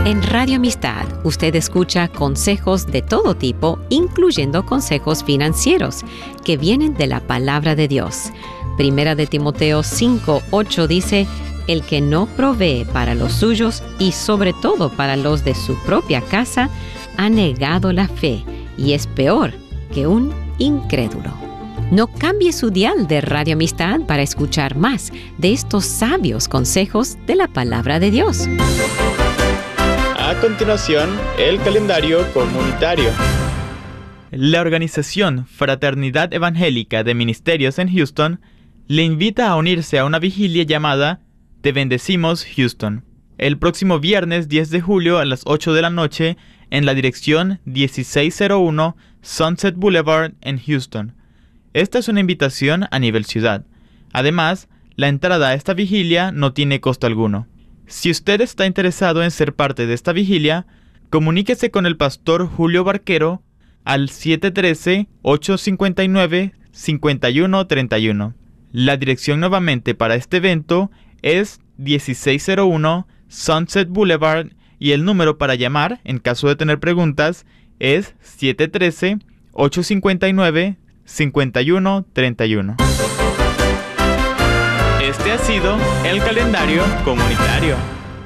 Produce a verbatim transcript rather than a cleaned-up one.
En Radio Amistad, usted escucha consejos de todo tipo, incluyendo consejos financieros, que vienen de la palabra de Dios. Primera de Timoteo cinco ocho dice: el que no provee para los suyos y sobre todo para los de su propia casa, ha negado la fe y es peor que un incrédulo. No cambie su dial de Radio Amistad para escuchar más de estos sabios consejos de la palabra de Dios. A continuación, el calendario comunitario. La organización Fraternidad Evangélica de Ministerios en Houston le invita a unirse a una vigilia llamada Te Bendecimos Houston, el próximo viernes diez de julio a las ocho de la noche en la dirección dieciséis cero uno Sunset Boulevard en Houston. Esta es una invitación a nivel ciudad. Además, la entrada a esta vigilia no tiene costo alguno. Si usted está interesado en ser parte de esta vigilia, comuníquese con el pastor Julio Barquero al siete uno tres, ocho cinco nueve, cinco uno tres uno. La dirección nuevamente para este evento es dieciséis cero uno Sunset Boulevard y el número para llamar en caso de tener preguntas es siete uno tres, ocho cinco nueve, cinco uno tres uno. Este ha sido el calendario comunitario.